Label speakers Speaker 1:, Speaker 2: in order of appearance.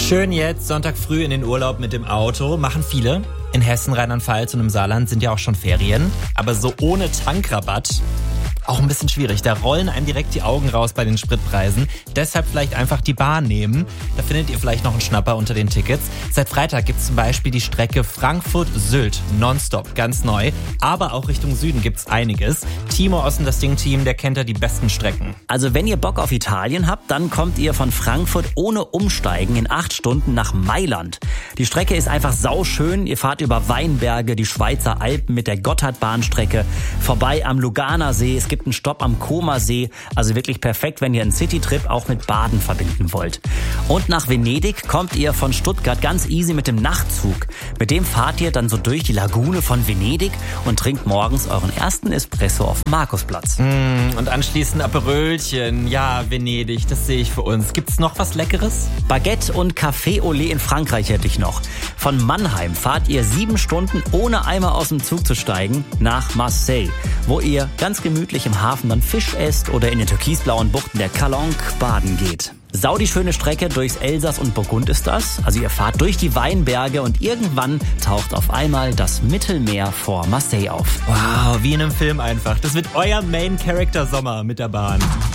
Speaker 1: Schön jetzt, Sonntag früh in den Urlaub mit dem Auto. Machen viele. In Hessen, Rheinland-Pfalz und im Saarland sind ja auch schon Ferien. Aber so ohne Tankrabatt auch ein bisschen schwierig. Da rollen einem direkt die Augen raus bei den Spritpreisen. Deshalb vielleicht einfach die Bahn nehmen. Da findet ihr vielleicht noch einen Schnapper unter den Tickets. Seit Freitag gibt's zum Beispiel die Strecke Frankfurt-Sylt nonstop, ganz neu. Aber auch Richtung Süden gibt's einiges. Timo Ossen, das Ding-Team, der kennt ja die besten Strecken.
Speaker 2: Also wenn ihr Bock auf Italien habt, dann kommt ihr von Frankfurt ohne Umsteigen in 8 Stunden nach Mailand. Die Strecke ist einfach sauschön. Ihr fahrt über Weinberge, die Schweizer Alpen mit der Gotthardbahnstrecke, vorbei am Luganer See. Es gibt einen Stopp am Comer See. Also wirklich perfekt, wenn ihr einen Citytrip auch mit Baden verbinden wollt. Und nach Venedig kommt ihr von Stuttgart ganz easy mit dem Nachtzug. Mit dem fahrt ihr dann so durch die Lagune von Venedig und trinkt morgens euren ersten Espresso auf dem Markusplatz.
Speaker 1: Und anschließend Aperölchen. Ja, Venedig, das sehe ich für uns. Gibt's noch was Leckeres?
Speaker 2: Baguette und Café au lait in Frankreich hätte ich noch. Von Mannheim fahrt ihr 7 Stunden, ohne einmal aus dem Zug zu steigen, nach Marseille, wo ihr ganz gemütlich im Hafen dann Fisch esst oder in den türkisblauen Buchten der Calanque baden geht. Sau die schöne Strecke durchs Elsass und Burgund ist das. Also ihr fahrt durch die Weinberge und irgendwann taucht auf einmal das Mittelmeer vor Marseille auf.
Speaker 1: Wow, wie in einem Film einfach. Das wird euer Main-Character-Sommer mit der Bahn.